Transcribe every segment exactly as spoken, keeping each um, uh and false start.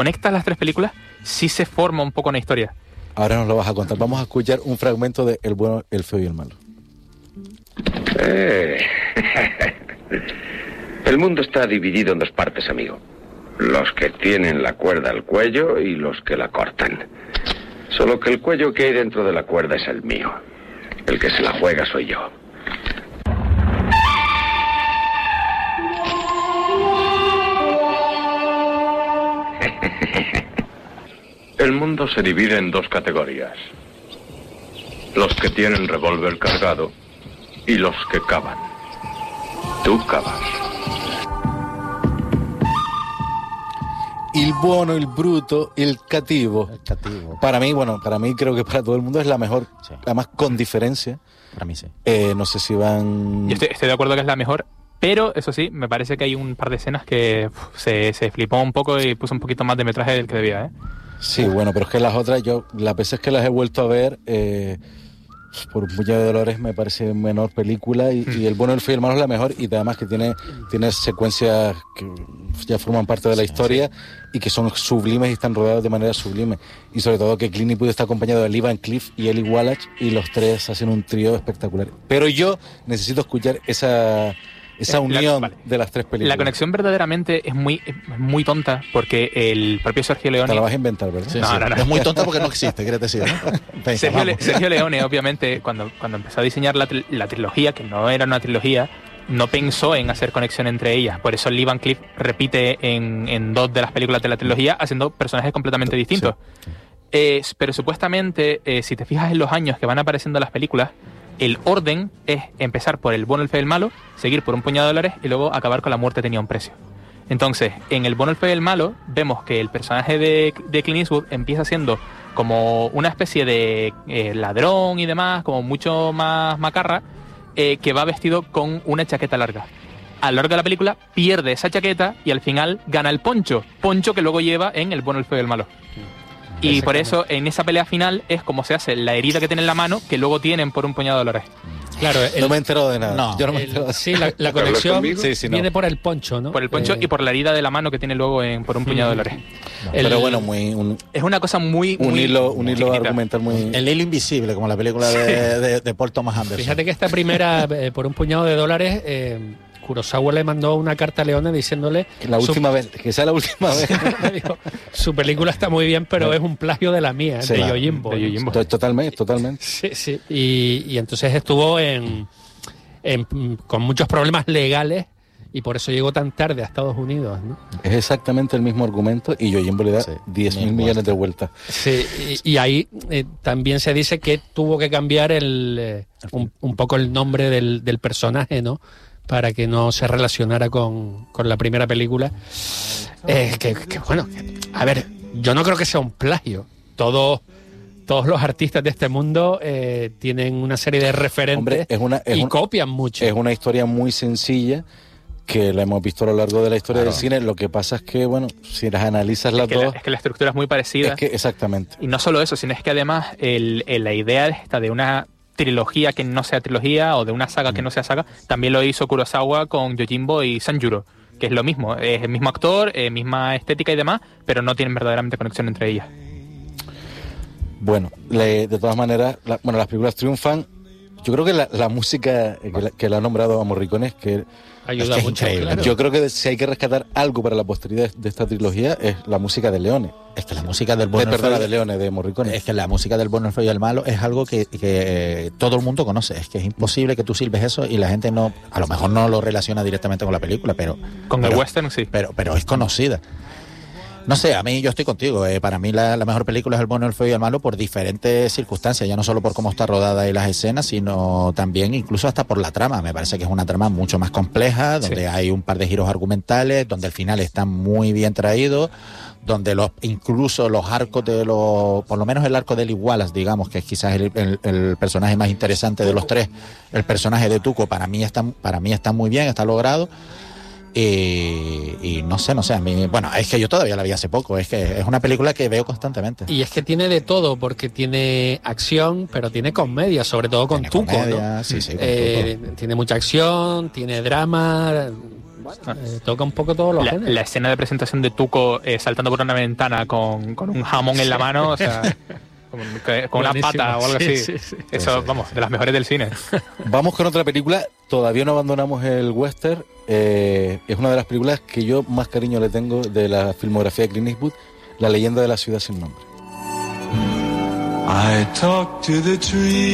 conectas las tres películas, sí se forma un poco una historia. Ahora nos lo vas a contar. Vamos a escuchar un fragmento de El bueno, el feo y el malo. Eh. El mundo está dividido en dos partes, amigo. Los que tienen la cuerda al cuello y los que la cortan. Solo que el cuello que hay dentro de la cuerda es el mío. El que se la juega soy yo. El mundo se divide en dos categorías. Los que tienen revólver cargado y los que cavan. Tú cavas. El buono, el bruto, el cativo. El cativo. Para mí, bueno, para mí creo que para todo el mundo es la mejor, sí. Además con diferencia. Para mí sí. Eh, no sé si van... Yo estoy, estoy de acuerdo que es la mejor, pero eso sí, me parece que hay un par de escenas que uf, se, se flipó un poco y puso un poquito más de metraje del que debía, ¿eh? Sí, bueno, pero es que las otras, yo las veces que las he vuelto a ver, eh, por un puñado de dolores me parece menor película y, y El bueno, el feo y el malo es la mejor, y además que tiene, tiene secuencias que ya forman parte de la sí, historia sí. Y que son sublimes y están rodeados de manera sublime, y sobre todo que Clint Eastwood está acompañado de Lee Van Cleef y Eli Wallach y los tres hacen un trío espectacular, pero yo necesito escuchar esa... esa unión la, vale. de las tres películas. La conexión verdaderamente es muy, es muy tonta, porque el propio Sergio Leone... Te la vas a inventar, ¿verdad? Sí, no, sí. no, no. Es muy tonta porque no existe, ¿quieres decir? ¿No? Venga, Sergio, Le, Sergio Leone, obviamente, cuando, cuando empezó a diseñar la, tri la trilogía, que no era una trilogía, no pensó en hacer conexión entre ellas. Por eso Lee Van Cleef repite en, en dos de las películas de la trilogía, haciendo personajes completamente distintos. Sí, sí. Eh, pero supuestamente, eh, si te fijas en los años que van apareciendo las películas, el orden es empezar por El bueno, el feo y el malo, seguir por Un puñado de dólares y luego acabar con La muerte tenía un precio. Entonces, en El bueno, el feo y el malo, vemos que el personaje de, de Clint Eastwood empieza siendo como una especie de eh, ladrón y demás, como mucho más macarra, eh, que va vestido con una chaqueta larga. A lo largo de la película pierde esa chaqueta y al final gana el poncho, poncho que luego lleva en El bueno, el feo y el malo. Y por eso en esa pelea final es como se hace la herida que tiene en la mano, que luego tienen por un puñado de dólares. Claro, el, no me he enterado de nada. No, yo no me he el, enterado de sí, la, la conexión sí, sí, no. viene por el poncho, ¿no? Por el poncho eh, y por la herida de la mano que tiene luego en, por un puñado de dólares. No, el, pero bueno, muy un, es una cosa muy... Un muy, hilo, un hilo argumental muy... El hilo invisible, como la película de, sí. de, de Paul Thomas Anderson. Fíjate que esta primera, eh, por un puñado de dólares... Eh, Kurosawa le mandó una carta a Leone diciéndole... La última su... vez, que sea la última vez. Dijo, su película está muy bien, pero sí. es un plagio de la mía, sí, de claro. Yojimbo. De Yojimbo. Totalmente, totalmente. Sí, sí. Y, y entonces estuvo en, en, con muchos problemas legales y por eso llegó tan tarde a Estados Unidos, ¿no? Es exactamente el mismo argumento y Yojimbo le da sí, diez mil millones de vueltas. Sí, y, y ahí eh, también se dice que tuvo que cambiar el, eh, un, un poco el nombre del, del personaje, ¿no? Para que no se relacionara con, con la primera película. Eh, que, que bueno, que, a ver, yo no creo que sea un plagio. Todos, todos los artistas de este mundo eh, tienen una serie de referentes. Hombre, es una, es y un, copian mucho. Es una historia muy sencilla que la hemos visto a lo largo de la historia claro. del cine. Lo que pasa es que, bueno, si las analizas las es que dos... La, es que la estructura es muy parecida. Es que, exactamente. Y no solo eso, sino es que además el, el, la idea esta de una... trilogía que no sea trilogía o de una saga que no sea saga, también lo hizo Kurosawa con Yojimbo y Sanjuro, que es lo mismo, es el mismo actor, eh, misma estética y demás, pero no tienen verdaderamente conexión entre ellas. Bueno, le, de todas maneras, la, bueno, las películas triunfan. Yo creo que la, la música que la, que la ha nombrado a Morricone, que ayuda es mucho. Increíble. Claro. Yo creo que si hay que rescatar algo para la posteridad de esta trilogía es la música de Leone. Es que la música del bueno, de, perdona, de Leone, de Morricone. Es que la música del bueno, el feo y el malo es algo que, que todo el mundo conoce. Es que es imposible que tú silbes eso y la gente no, a lo mejor no lo relaciona directamente con la película, pero con pero, el western sí. Pero, pero es conocida. No sé, a mí yo estoy contigo. Eh, para mí la, la mejor película es El bueno, el feo y el malo por diferentes circunstancias, ya no solo por cómo está rodada y las escenas, sino también incluso hasta por la trama. Me parece que es una trama mucho más compleja, donde sí. hay un par de giros argumentales, donde el final está muy bien traído, donde los incluso los arcos de los, por lo menos el arco de Eli Wallace, digamos, que es quizás el, el, el personaje más interesante de los tres, el personaje de Tuco, para mí está, para mí está muy bien, está logrado. Y, y no sé, no sé, a mí, bueno, es que yo todavía la vi hace poco, es que es una película que veo constantemente. Y es que tiene de todo, porque tiene acción, pero tiene comedia, sobre todo con tiene Tuco, comedia, ¿no? Sí, sí, con eh, Tuco. Tiene mucha acción, tiene drama, Eh, toca un poco todos los La, géneros. la escena de presentación de Tuco eh, saltando por una ventana con, con un jamón en la mano, o sea, con, con una Buenísimo. pata o algo Sí, así. sí, sí. Eso, vamos, de las mejores del cine. Vamos con otra película. Todavía no abandonamos el western. Eh, es una de las películas que yo más cariño le tengo de la filmografía de Clint Eastwood, La leyenda de la ciudad sin nombre. I talk to the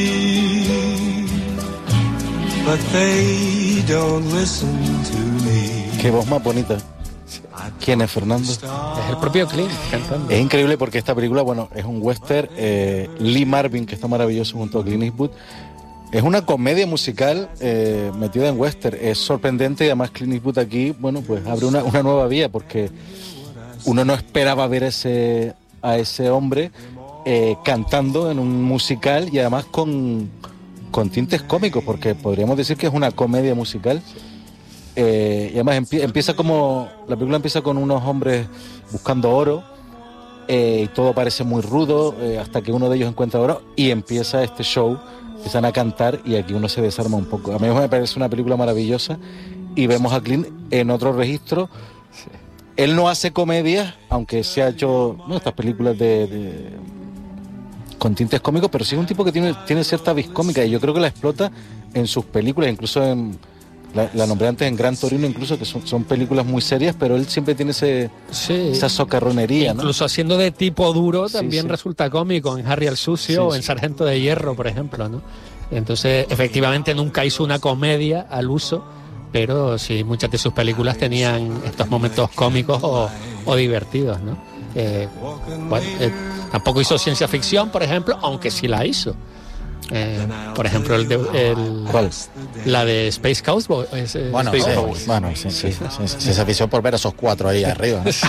trees, but they don't listen to me. Qué voz más bonita. ¿Quién es Fernando? Es el propio Clint cantando. Es increíble porque esta película, bueno, es un western. eh, Lee Marvin, que está maravilloso junto a Clint Eastwood, es una comedia musical eh, metida en western. Es sorprendente y además Clint Eastwood aquí, bueno, pues abre una, una nueva vía porque uno no esperaba ver ese, a ese hombre eh, cantando en un musical y además con, con tintes cómicos, porque podríamos decir que es una comedia musical. Eh, y además empie- empieza como, la película empieza con unos hombres buscando oro, eh, y todo parece muy rudo, eh, hasta que uno de ellos encuentra oro y empieza este show, empiezan a cantar y aquí uno se desarma un poco. A mí me parece una película maravillosa y vemos a Clint en otro registro. Él no hace comedias, aunque se ha hecho, ¿no?, estas películas de, de con tintes cómicos, pero sí es un tipo que tiene, tiene cierta vis cómica y yo creo que la explota en sus películas, incluso en la, la nombré antes en Gran Torino, incluso que son, son películas muy serias, pero él siempre tiene ese, Sí. esa socarronería, ¿no? Incluso haciendo de tipo duro Sí, también sí. resulta cómico, en Harry el Sucio Sí, o sí. en Sargento de Hierro, por ejemplo, ¿no? Entonces, efectivamente, nunca hizo una comedia al uso, pero sí, muchas de sus películas tenían estos momentos cómicos o, o divertidos, ¿no? Eh, bueno, eh, tampoco hizo ciencia ficción, por ejemplo, aunque sí la hizo. Eh, por ejemplo, el de, el, ¿Cuál? la de Space Cowboy. es- es- Bueno, Space sí, Cowboy. bueno, sí, sí, sí, sí, sí, se afició por ver a esos cuatro ahí arriba, ¿no?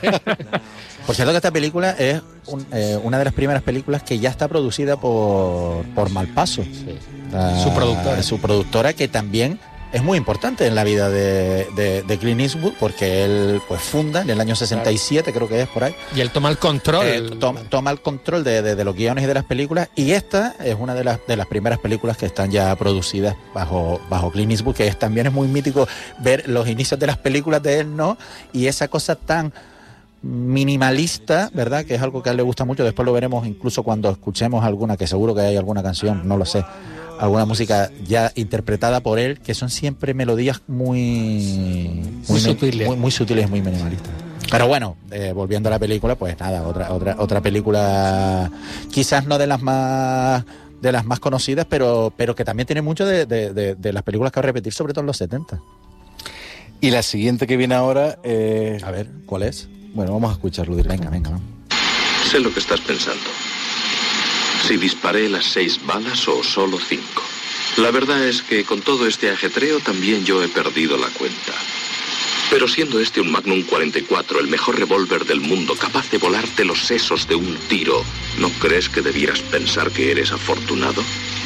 Por cierto que esta película es un- eh, una de las primeras películas que ya está producida por, por Malpaso. La- Su productora. Su productora, que también es muy importante en la vida de, de, de Clint Eastwood, porque él pues funda en el año sesenta y siete, creo que es por ahí. Y él toma el control. Eh, toma, toma el control de, de- de los guiones y de las películas, y esta es una de las de las primeras películas que están ya producidas bajo bajo Clint Eastwood, que es, también es muy mítico ver los inicios de las películas de él, ¿no? Y esa cosa tan minimalista, ¿verdad? Que es algo que a él le gusta mucho. Después lo veremos incluso cuando escuchemos alguna, que seguro que hay alguna canción, no lo sé, alguna música ya interpretada por él, que son siempre melodías muy Muy sutiles. muy, muy sutiles, muy minimalistas. Pero bueno, eh, volviendo a la película, pues nada, otra otra otra película, quizás no de las más de las más conocidas, pero pero que también tiene mucho de, de, de, de las películas que va a repetir, sobre todo en los setenta. Y la siguiente que viene ahora, eh, A ver, ¿cuál es? bueno, vamos a escucharlo directamente. Venga, venga, vamos. Sé lo que estás pensando. Si disparé las seis balas o solo cinco. La verdad es que con todo este ajetreo también yo he perdido la cuenta. Pero siendo este un Magnum cuarenta y cuatro, el mejor revólver del mundo, capaz de volarte los sesos de un tiro, ¿no crees que debieras pensar que eres afortunado?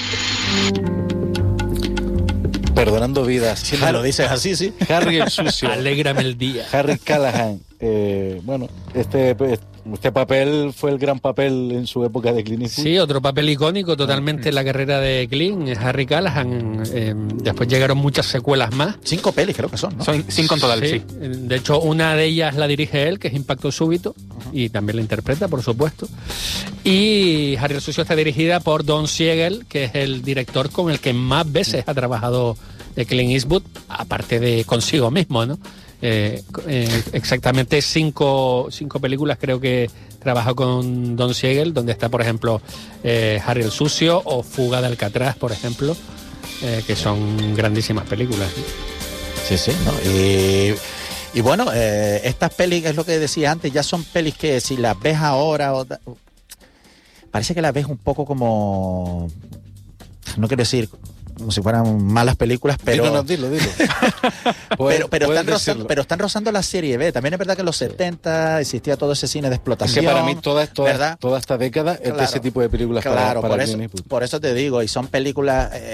Perdonando vidas. Si me lo dices así, sí. Harry el Sucio. Alégrame el día. Harry Callahan. Eh, bueno, este, este papel fue el gran papel en su época de Clint Eastwood. Sí, otro papel icónico totalmente en la carrera de Clint, es Harry Callahan. Eh, después llegaron muchas secuelas más. Cinco pelis creo que son, ¿no? Son cinco en total, sí. De hecho, una de ellas la dirige él, que es Impacto Súbito, y también la interpreta, por supuesto. Y Harry el Sucio está dirigida por Don Siegel, que es el director con el que más veces ha trabajado de Clint Eastwood, aparte de consigo mismo, ¿no? Eh, eh, exactamente cinco, cinco películas creo que trabaja con Don Siegel, donde está, por ejemplo, eh, Harry el Sucio o Fuga de Alcatraz, por ejemplo, eh, que son grandísimas películas, ¿no? Sí, sí, ¿no? Y, y bueno, eh, estas pelis, es lo que decía antes, ya son pelis que si las ves ahora, o, parece que las ves un poco como, no quiero decir como si fueran malas películas, pero Dilo, no, dilo, dilo. pero, pero, Puedes están rozando, decirlo. pero están rozando la serie B. También es verdad que en los setenta existía todo ese cine de Es explotación. que para mí toda, toda, ¿verdad? toda esta década es de Claro. ese tipo de películas para, Claro, para por, Clint eso, Eastwood. por eso te digo, y son películas, eh,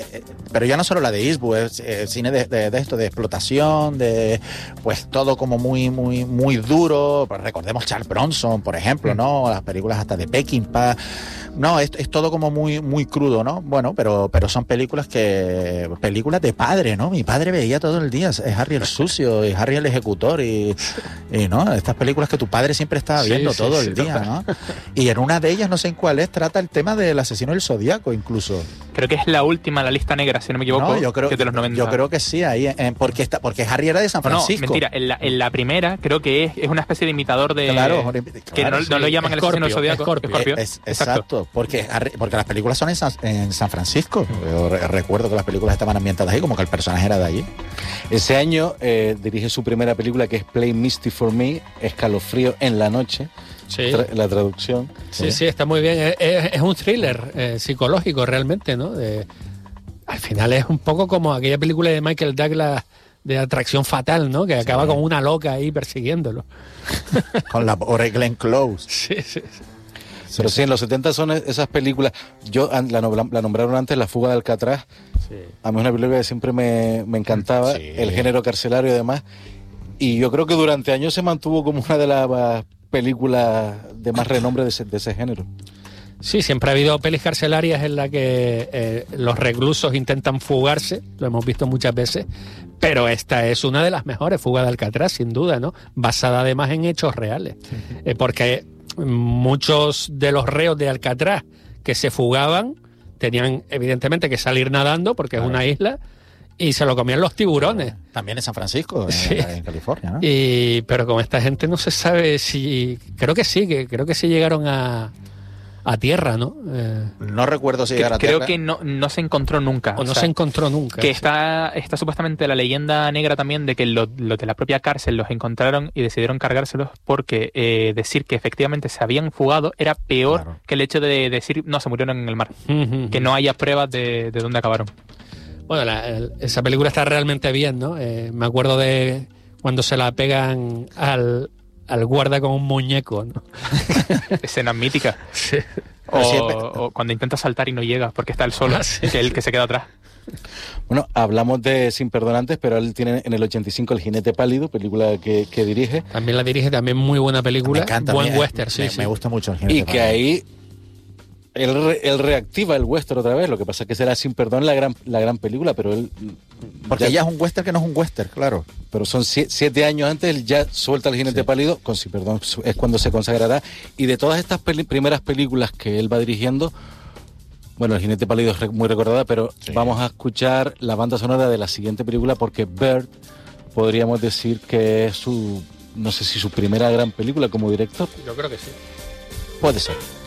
pero ya no solo la de Eastwood, es eh, cine de, de, de esto, de explotación, de pues todo como muy, muy, muy duro. Pues recordemos Charles Bronson, por ejemplo, ¿no? Las películas hasta de Peckinpah. No, es, es todo como muy, muy crudo, ¿no? Bueno, pero, pero son películas que, películas de padre, ¿no? Mi padre veía todo el día, es Harry el sucio, y Harry el ejecutor, y, y ¿no? Estas películas que tu padre siempre estaba viendo sí, todo sí, el sí, día, ¿no? Y en una de ellas, no sé en cuál es, trata el tema del asesino del Zodíaco, incluso. Creo que es la última, la lista negra, si no me equivoco, no, yo creo, que es de los noventa. Yo creo que sí, ahí, en, porque, está, porque Harry era de San Francisco. No, mentira, en la, en la primera creo que es, es una especie de imitador de... Claro, que claro, no, sí. no lo llaman Scorpio, el asesino del Zodíaco. Scorpio. Scorpio. Es, exacto, exacto, porque Harry, porque las películas son en San, en San Francisco. Yo re- recuerdo que las películas estaban ambientadas ahí, como que el personaje era de allí. Ese año eh, dirige su primera película, que es Play Misty for Me, Escalofrío en la noche. Sí. Tra- la traducción. Sí, sí, está muy bien. Es, es, es un thriller eh, psicológico realmente, ¿no? De, al final es un poco como aquella película de Michael Douglas de Atracción Fatal, ¿no? Que sí, acaba con una loca ahí persiguiéndolo. Con la pobre Glenn Close. Sí, sí, sí. Pero sí, en los setenta son esas películas. Yo la, la nombraron antes, La fuga de Alcatraz. Sí. A mí es una película que siempre me, me encantaba, sí. El género carcelario y demás. Y yo creo que durante años se mantuvo como una de las películas de más renombre de ese, de ese género. Sí, siempre ha habido pelis carcelarias en las que eh, los reclusos intentan fugarse, lo hemos visto muchas veces, pero esta es una de las mejores, Fuga de Alcatraz, sin duda, ¿no? Basada además en hechos reales, sí. eh, porque muchos de los reos de Alcatraz que se fugaban tenían evidentemente que salir nadando porque claro. es una isla y se lo comían los tiburones. También en San Francisco, en, sí. en California, ¿no? Y, pero con esta gente no se sabe si... Creo que sí, que creo que sí llegaron a... a tierra, ¿no? Eh, no recuerdo si llegar a creo tierra. Creo que no, no se encontró nunca. O, o no sea, se encontró nunca. Que sí. está, está supuestamente la leyenda negra también de que los lo de la propia cárcel los encontraron y decidieron cargárselos porque eh, decir que efectivamente se habían fugado era peor claro. que el hecho de decir no, se murieron en el mar. Uh-huh. Que no haya pruebas de, de dónde acabaron. Bueno, la, el, esa película está realmente bien, ¿no? Eh, me acuerdo de cuando se la pegan al... al guarda con un muñeco, ¿no? Escenas míticas. Sí. O, siempre... o cuando intenta saltar y no llega porque está el solo, ah, sí. que es el que se queda atrás. Bueno, hablamos de Sin Perdonantes, pero él tiene en el ochenta y cinco El Jinete Pálido, película que, que dirige. También la dirige, también muy buena película. Me encanta. Buen me, western, sí, me, sí. Me gusta mucho El Jinete Y que ahí él, re, él reactiva el western otra vez. Lo que pasa es que será Sin Perdón la gran, la gran película, pero él... Porque ya, ya es un western que no es un western, claro. Pero son siete, siete años antes, él ya suelta El Jinete sí. Pálido, con Sin Perdón es cuando se consagrará. Y de todas estas peli- primeras películas que él va dirigiendo, bueno, El Jinete Pálido es muy recordada, pero sí. vamos a escuchar la banda sonora de la siguiente película, porque Bird podríamos decir que es su, no sé si su primera gran película como director. Yo creo que sí. Puede ser.